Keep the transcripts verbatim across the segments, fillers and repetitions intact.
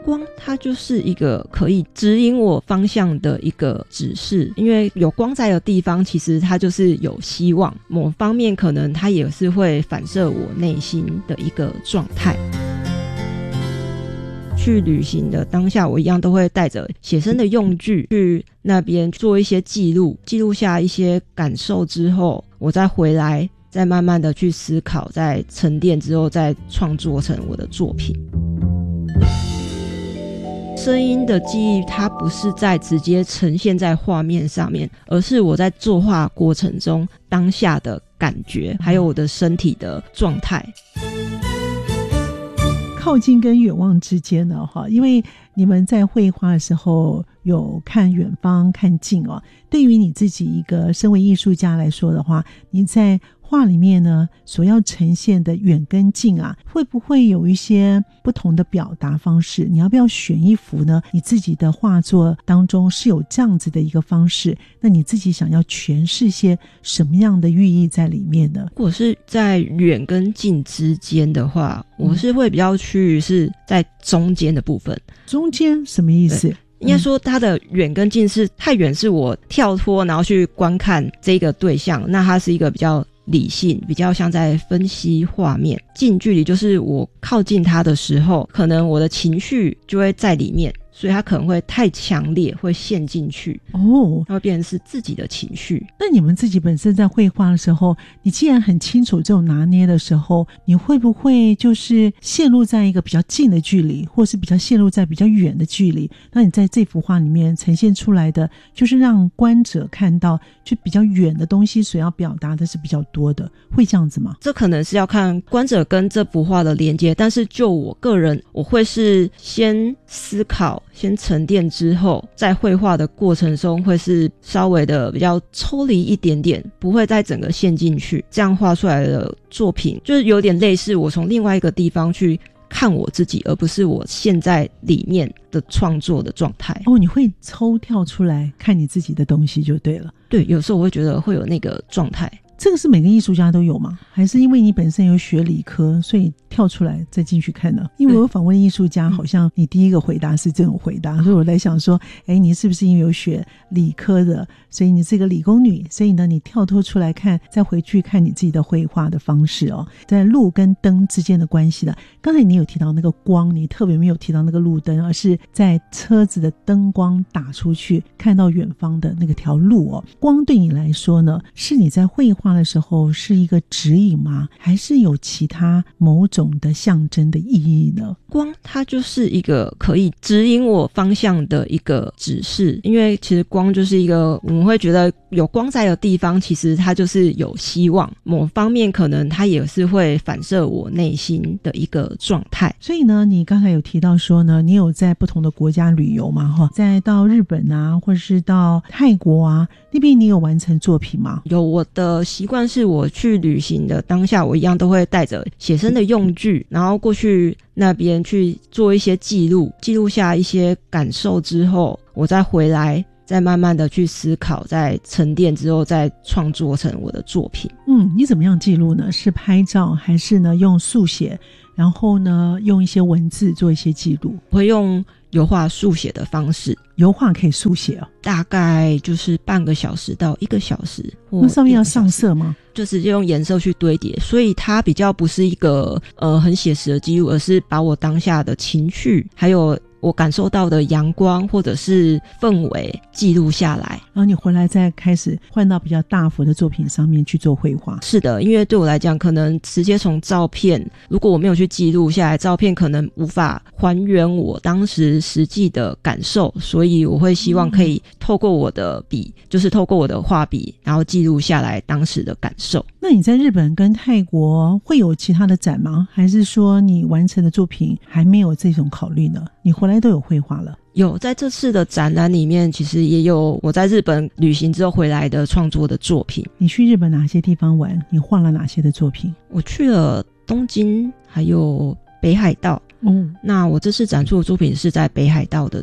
光它就是一个可以指引我方向的一个指示，因为有光在的地方其实它就是有希望，某方面可能它也是会反射我内心的一个状态。去旅行的当下，我一样都会带着写生的用具去那边做一些记录，记录下一些感受之后，我再回来再慢慢的去思考，再沉淀之后再创作成我的作品。声音的记忆它不是在直接呈现在画面上面，而是我在作画过程中当下的感觉，还有我的身体的状态。 靠近跟远望之间呢，因为你们在绘画的时候有看远方看近哦，对于你自己一个身为艺术家来说的话，你在画里面呢所要呈现的远跟近啊，会不会有一些不同的表达方式？你要不要选一幅呢你自己的画作当中是有这样子的一个方式，那你自己想要诠释些什么样的寓意在里面呢？ 如果是在远跟近之间的话，我是会比较趋于是在中间的部分。 中间什么意思？ 应该说它的远跟近是太远是我跳脱然后去观看这个对象，那它是一个比较理性，比较像在分析画面。近距离就是我靠近它的时候，可能我的情绪就会在里面，所以它可能会太强烈，会陷进去哦，它会变成是自己的情绪。 那你们自己本身在绘画的时候，你既然很清楚这种拿捏的时候，你会不会就是陷入在一个比较近的距离，或是比较陷入在比较远的距离？那你在这幅画里面呈现出来的，就是让观者看到就比较远的东西所要表达的是比较多的，会这样子吗？ 这可能是要看观者跟这幅画的连接，但是就我个人，我会是先思考先沉淀之后，在绘画的过程中会是稍微的比较抽离一点点，不会再整个陷进去，这样画出来的作品就是有点类似我从另外一个地方去看我自己，而不是我现在里面的创作的状态。 哦，你会抽跳出来看你自己的东西就对了。 对，有时候我会觉得会有那个状态。 这个是每个艺术家都有吗？还是因为你本身有学理科，所以跳出来再进去看呢？因为我有访问艺术家，好像你第一个回答是这种回答，所以我在想说，哎，你是不是因为有学理科的，所以你是个理工女，所以呢你跳脱出来看，再回去看你自己的绘画的方式哦，在路跟灯之间的关系的。刚才你有提到那个光，你特别没有提到那个路灯，而是在车子的灯光打出去看到远方的那个条路哦。光对你来说呢，是你在绘画的时候是一个指引吗？还是有其他某种的象征的意义呢？ 光它就是一个可以指引我方向的一个指示，因为其实光就是一个我们会觉得有光在的地方其实它就是有希望，某方面可能它也是会反射我内心的一个状态。 所以呢你刚才有提到说呢，你有在不同的国家旅游嘛，再到日本啊或者是到泰国啊那边，你有完成作品吗？ 有，我的习惯是我去旅行的当下，我一样都会带着写生的用具，然后过去那边去做一些记录，记录下一些感受之后，我再回来再慢慢的去思考，再沉淀之后再创作成我的作品。 嗯，你怎么样记录呢？是拍照还是呢用速写，然后呢用一些文字做一些记录？ 我会用油画速写的方式。 油画可以速写哦？ 大概就是半个小时到一个小时。 那上面要上色吗？ 就直接用颜色去堆叠，所以它比较不是一个呃很写实的记录，而是把我当下的情绪还有我感受到的阳光或者是氛围记录下来， 然后你回来再开始换到比较大幅的作品上面去做绘画。 是的，因为对我来讲，可能直接从照片，如果我没有去记录下来，照片可能无法还原我当时实际的感受，所以我会希望可以透过我的笔，就是透过我的画笔，然后记录下来当时的感受。 那你在日本跟泰国会有其他的展吗？还是说你完成的作品还没有这种考虑呢？你回来都有绘画了？ 有，在这次的展览里面其实也有我在日本旅行之后回来的创作的作品。 你去日本哪些地方玩？你画了哪些的作品？ 我去了东京还有北海道。嗯，那我这次展出的作品是在北海道的作品。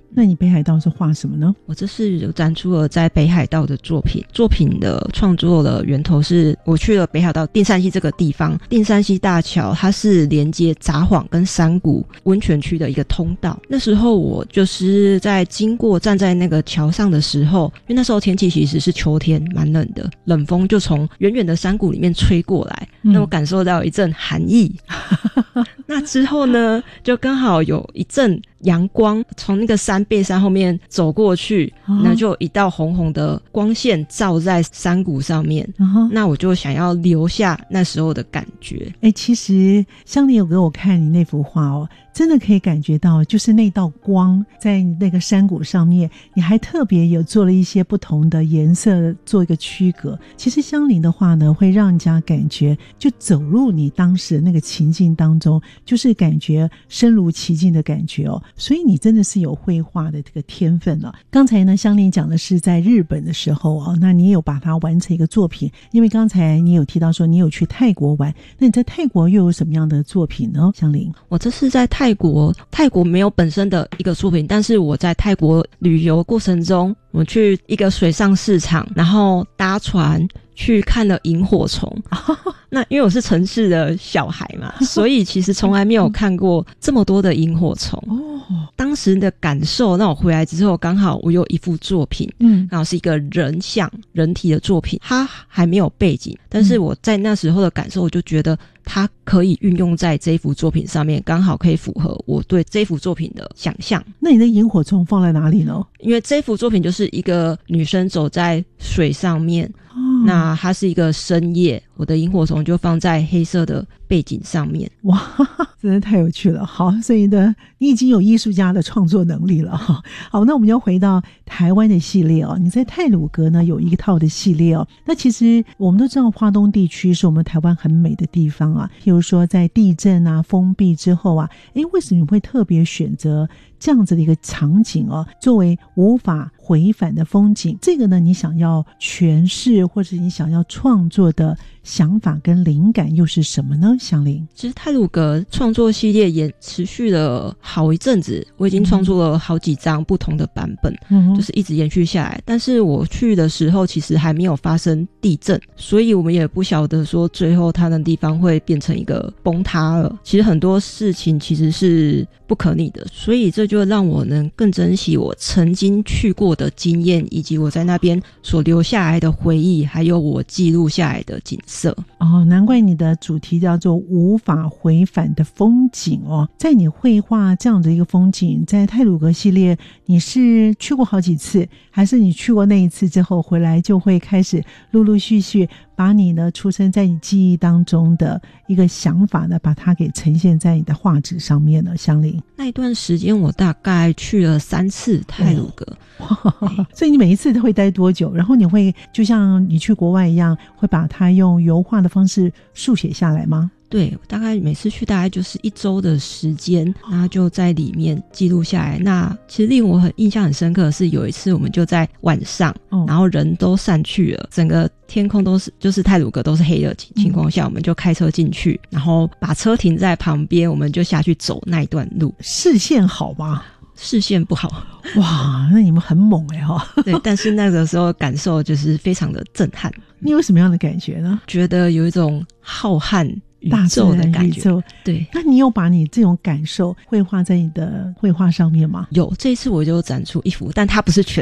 那你北海道是画什么呢？ 我这次有展出了在北海道的作品，作品的创作的源头是我去了北海道定山溪这个地方，定山溪大桥它是连接札幌跟山谷温泉区的一个通道。那时候我就是在经过站在那个桥上的时候，因为那时候天气其实是秋天，蛮冷的，冷风就从远远的山谷里面吹过来， 嗯、 那我感受到一阵寒意。那之后呢，就刚好有一阵阳光从那个山背山后面走过去，那、哦、就有一道红红的光线照在山谷上面、哦、那我就想要留下那时候的感觉。 诶，其实香菱有给我看你那幅画哦，真的可以感觉到就是那道光在那个山谷上面，你还特别有做了一些不同的颜色做一个区隔。其实香菱的画呢，会让人家感觉就走入你当时的那个情境当中，就是感觉身如其境的感觉哦。所以你真的是有绘画的这个天分了。刚才呢，香菱讲的是在日本的时候哦，那你也有把它完成一个作品，因为刚才你有提到说你有去泰国玩，那你在泰国又有什么样的作品呢？香菱， 我这是在泰国，泰国没有本身的一个作品，但是我在泰国旅游过程中，我去一个水上市场，然后搭船去看了萤火虫。那因为我是城市的小孩嘛，所以其实从来没有看过这么多的萤火虫。当时的感受，那我回来之后，刚好我有一幅作品，嗯，然后是一个人像人体的作品，它还没有背景，但是我在那时候的感受，我就觉得它可以运用在这一幅作品上面，刚好可以符合我对这幅作品的想象。 那你的萤火虫放在哪里呢？ 因为这幅作品就是一个女生走在水上面，哦、那它是一个深夜，我的萤火虫就放在黑色的背景上面。 哇，真的太有趣了。好，所以呢，你已经有艺术家的创作能力了。好，那我们要回到台湾的系列哦。你在太鲁阁呢有一套的系列哦。那其实我们都知道花东地区是我们台湾很美的地方啊，譬如说在地震啊封闭之后啊，诶，为什么你会特别选择这样子的一个场景哦，作为无法回返的风景？这个呢，你想要诠释或者你想要创作的想法跟灵感又是什么呢？香菱， 其实太鲁阁创作系列也持续了好一阵子，我已经创作了好几张不同的版本、嗯、就是一直延续下来。但是我去的时候其实还没有发生地震，所以我们也不晓得说最后它的地方会变成一个崩塌了。其实很多事情其实是不可逆的，所以这就让我能更珍惜我曾经去过的经验，以及我在那边所留下来的回忆，还有我记录下来的景色。 哦，难怪你的主题叫做无法回返的风景哦。在你绘画这样的一个风景，在太鲁阁系列，你是去过好几次，还是你去过那一次之后回来就会开始陆陆续续把你呢出生在你记忆当中的一个想法呢，把它给呈现在你的画纸上面呢？香菱， 那一段时间我大概去了三次太鲁阁、 哦、所以你每一次都会待多久？然后你会就像你去国外一样，会把它用油画的方式速写下来吗？ 对，大概每次去大概就是一周的时间，然后就在里面记录下来。那其实令我很印象很深刻的是，有一次我们就在晚上、哦、然后人都散去了，整个天空都是就是太鲁阁都是黑的情况下、嗯、我们就开车进去，然后把车停在旁边，我们就下去走那一段路。 视线好吗？ 视线不好。 哇，那你们很猛哎、欸、哈。 对，但是那个时候感受就是非常的震撼。 你有什么样的感觉呢？ 觉得有一种浩瀚宇宙的感觉。对， 那你有把你这种感受绘画在你的绘画上面吗？ 有，这一次我就展出一幅，但它不是全